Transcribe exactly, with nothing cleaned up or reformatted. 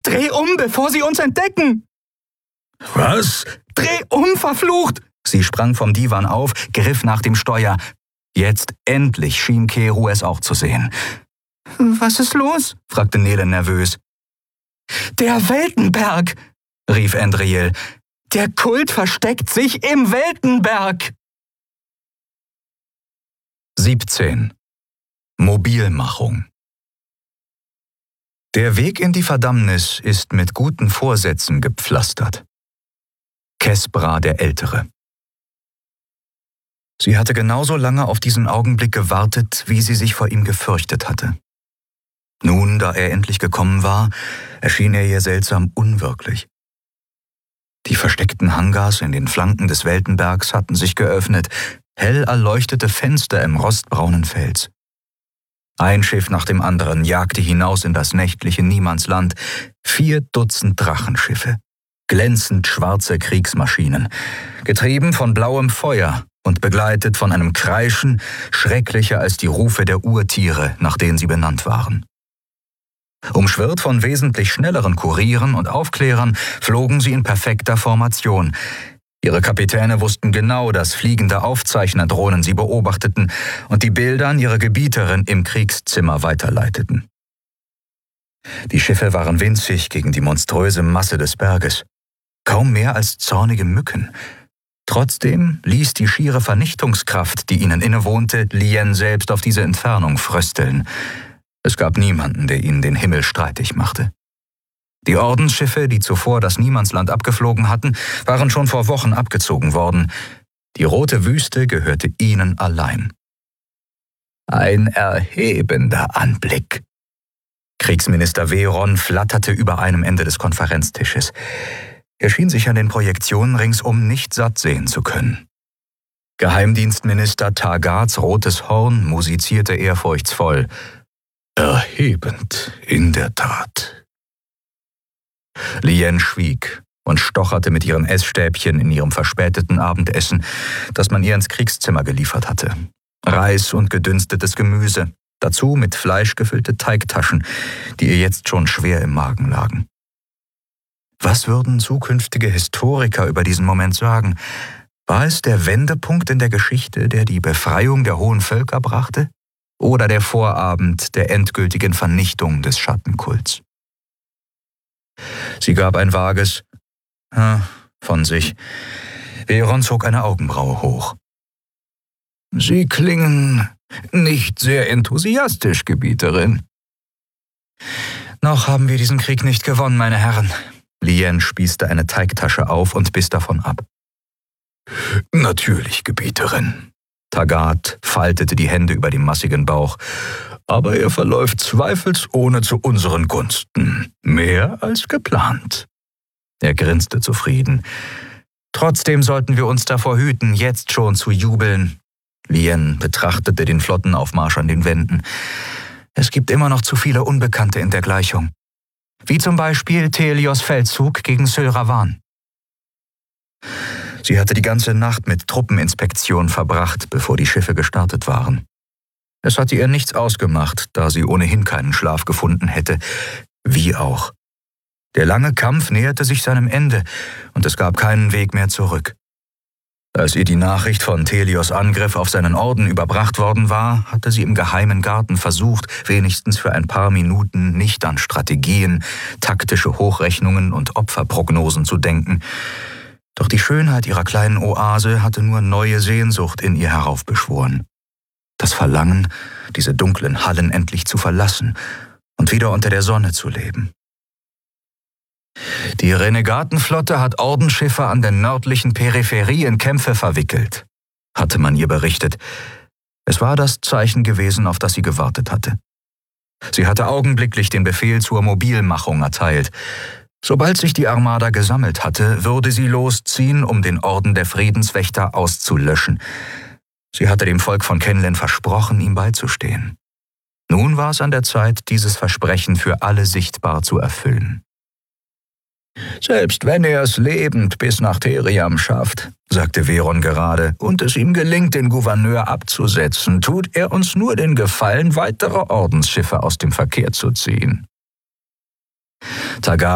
Dreh um, bevor sie uns entdecken! Was? Dreh um, verflucht! Sie sprang vom Divan auf, griff nach dem Steuer. Jetzt endlich schien Keru es auch zu sehen. »Was ist los?« fragte Nele nervös. »Der Weltenberg«, rief Andriel. »Der Kult versteckt sich im Weltenberg!« siebzehn. Mobilmachung. Der Weg in die Verdammnis ist mit guten Vorsätzen gepflastert. Kespra der Ältere. Sie hatte genauso lange auf diesen Augenblick gewartet, wie sie sich vor ihm gefürchtet hatte. Nun, da er endlich gekommen war, erschien er ihr seltsam unwirklich. Die versteckten Hangars in den Flanken des Weltenbergs hatten sich geöffnet, hell erleuchtete Fenster im rostbraunen Fels. Ein Schiff nach dem anderen jagte hinaus in das nächtliche Niemandsland, vier Dutzend Drachenschiffe, glänzend schwarze Kriegsmaschinen, getrieben von blauem Feuer und begleitet von einem Kreischen, schrecklicher als die Rufe der Urtiere, nach denen sie benannt waren. Umschwirrt von wesentlich schnelleren Kurieren und Aufklärern flogen sie in perfekter Formation. Ihre Kapitäne wussten genau, dass fliegende Aufzeichnerdrohnen sie beobachteten und die Bilder an ihre Gebieterin im Kriegszimmer weiterleiteten. Die Schiffe waren winzig gegen die monströse Masse des Berges, kaum mehr als zornige Mücken. Trotzdem ließ die schiere Vernichtungskraft, die ihnen innewohnte, Lien selbst auf diese Entfernung frösteln. Es gab niemanden, der ihnen den Himmel streitig machte. Die Ordensschiffe, die zuvor das Niemandsland abgeflogen hatten, waren schon vor Wochen abgezogen worden. Die rote Wüste gehörte ihnen allein. Ein erhebender Anblick. Kriegsminister Veron flatterte über einem Ende des Konferenztisches. Er schien sich an den Projektionen ringsum nicht satt sehen zu können. Geheimdienstminister Tagats rotes Horn musizierte ehrfurchtsvoll. Erhebend, in der Tat. Lien schwieg und stocherte mit ihren Essstäbchen in ihrem verspäteten Abendessen, das man ihr ins Kriegszimmer geliefert hatte. Reis und gedünstetes Gemüse, dazu mit Fleisch gefüllte Teigtaschen, die ihr jetzt schon schwer im Magen lagen. Was würden zukünftige Historiker über diesen Moment sagen? War es der Wendepunkt in der Geschichte, der die Befreiung der hohen Völker brachte? Oder der Vorabend der endgültigen Vernichtung des Schattenkults? Sie gab ein vages hm, von sich. Veron zog eine Augenbraue hoch. »Sie klingen nicht sehr enthusiastisch, Gebieterin.« »Noch haben wir diesen Krieg nicht gewonnen, meine Herren.« Lien spießte eine Teigtasche auf und biss davon ab. »Natürlich, Gebieterin.« Tagat faltete die Hände über dem massigen Bauch. »Aber er verläuft zweifelsohne zu unseren Gunsten. Mehr als geplant.« Er grinste zufrieden. »Trotzdem sollten wir uns davor hüten, jetzt schon zu jubeln.« Lien betrachtete den Flottenaufmarsch an den Wänden. »Es gibt immer noch zu viele Unbekannte in der Gleichung. Wie zum Beispiel Thelios Feldzug gegen Sylravan.« Sie hatte die ganze Nacht mit Truppeninspektion verbracht, bevor die Schiffe gestartet waren. Es hatte ihr nichts ausgemacht, da sie ohnehin keinen Schlaf gefunden hätte. Wie auch. Der lange Kampf näherte sich seinem Ende und es gab keinen Weg mehr zurück. Als ihr die Nachricht von Thelios Angriff auf seinen Orden überbracht worden war, hatte sie im geheimen Garten versucht, wenigstens für ein paar Minuten nicht an Strategien, taktische Hochrechnungen und Opferprognosen zu denken. Doch die Schönheit ihrer kleinen Oase hatte nur neue Sehnsucht in ihr heraufbeschworen. Das Verlangen, diese dunklen Hallen endlich zu verlassen und wieder unter der Sonne zu leben. Die Renegatenflotte hat Ordensschiffe an der nördlichen Peripherie in Kämpfe verwickelt, hatte man ihr berichtet. Es war das Zeichen gewesen, auf das sie gewartet hatte. Sie hatte augenblicklich den Befehl zur Mobilmachung erteilt. Sobald sich die Armada gesammelt hatte, würde sie losziehen, um den Orden der Friedenswächter auszulöschen. Sie hatte dem Volk von Kenlen versprochen, ihm beizustehen. Nun war es an der Zeit, dieses Versprechen für alle sichtbar zu erfüllen. »Selbst wenn er es lebend bis nach Theriam schafft«, sagte Veron gerade, »und es ihm gelingt, den Gouverneur abzusetzen, tut er uns nur den Gefallen, weitere Ordensschiffe aus dem Verkehr zu ziehen.« Tagat